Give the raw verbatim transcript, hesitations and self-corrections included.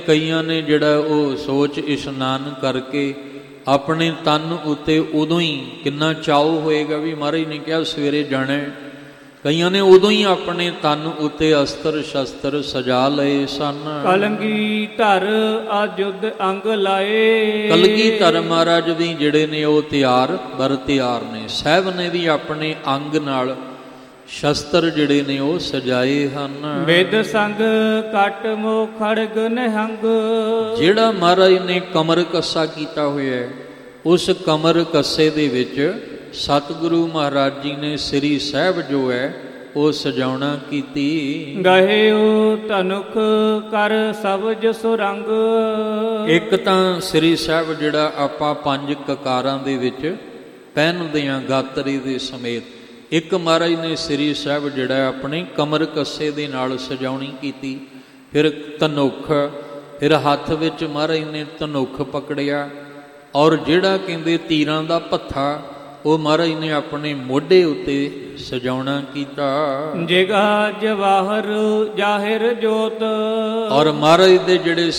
ਕਈਆਂ ਨੇ ਜਿਹੜਾ ਉਹ ਸੋਚ ਇਸ਼ਨਾਨ ਕਰਕੇ ਆਪਣੇ ਤਨ ਉੱਤੇ ਉਦੋਂ ਹੀ ਕਿੰਨਾ ਚਾਉ ਹੋਏਗਾ ਵੀ ਮਹਾਰਾਜ ਨੇ ਕਿਹਾ ਸਵੇਰੇ ਜਾਣਾ। ਕਈਆਂ ਨੇ ਉਦੋਂ ਹੀ ਆਪਣੇ ਤਨ ਉੱਤੇ ਅਸਤਰ ਸ਼ਸਤਰ ਸਜਾ ਲਏ ਸਨ। ਕਲਗੀ ਧਰ ਅਜੁੱਧ ਅੰਗ ਲਾਏ। ਕਲਗੀ ਧਰ ਮਹਾਰਾਜ ਵੀ ਜਿਹੜੇ ਨੇ ਉਹ ਤਿਆਰ ਬਰ ਤਿਆਰ ਨੇ। ਸਾਹਿਬ ਨੇ ਵੀ ਆਪਣੇ ਅੰਗ ਨਾਲ ਸ਼ਸਤਰ ਜਿਹੜੇ ਨੇ ਉਹ ਸਜਾਏ ਹਨ। ਵਿਦ ਸੰਗ ਕਟ ਮੋ ਖੜਗ ਨਿਹੰਗ। ਜਿਹੜਾ ਮਹਾਰਾਜ ਨੇ ਕਮਰ ਕੱਸਾ ਕੀਤਾ ਹੋਇਆ, ਉਸ ਕਮਰ ਕੱਸੇ ਦੇ ਵਿੱਚ ਸਤਿਗੁਰੂ ਮਹਾਰਾਜ ਜੀ ਨੇ ਸ੍ਰੀ ਸਾਹਿਬ ਜੋ ਹੈ ਉਹ ਸਜਾਉਣਾ ਕੀਤੀ। ਗਹਿਓ ਧਨੁਖ ਕਰ ਸਬਜ ਸੁਰੰਗ। ਇੱਕ ਤਾਂ ਸ੍ਰੀ ਸਾਹਿਬ ਜਿਹੜਾ ਆਪਾਂ ਪੰਜ ਕਕਾਰਾਂ ਦੇ ਵਿੱਚ ਪਹਿਨਦੇ ਹਾਂ ਗਾਤਰੀ ਦੇ ਸਮੇਤ, ਇੱਕ ਮਹਾਰਾਜ ਨੇ ਸ੍ਰੀ ਸਾਹਿਬ ਜਿਹੜਾ ਆਪਣੇ ਕਮਰ ਕੱਸੇ ਦੇ ਨਾਲ ਸਜਾਉਣੀ ਕੀਤੀ। ਫਿਰ ਧਨੁਖ, ਫਿਰ ਹੱਥ ਵਿੱਚ ਮਹਾਰਾਜ ਨੇ ਧਨੁਖ ਪਕੜਿਆ, ਔਰ ਜਿਹੜਾ ਕਹਿੰਦੇ ਤੀਰਾਂ ਦਾ ਭੱਥਾ ਉਹ ਮਹਾਰਾਜ ਨੇ ਆਪਣੇ ਮੋਢੇ ਉੱਤੇ ਸਜਾਉਣਾ ਕੀਤਾ। ਜਿਗਾ ਜਵਾਹਰ ਜ਼ਾਹਿਰ ਜੋਤ। ਔਰ ਮਹਾਰਾਜ ਦੇ ਜਿਹੜੇ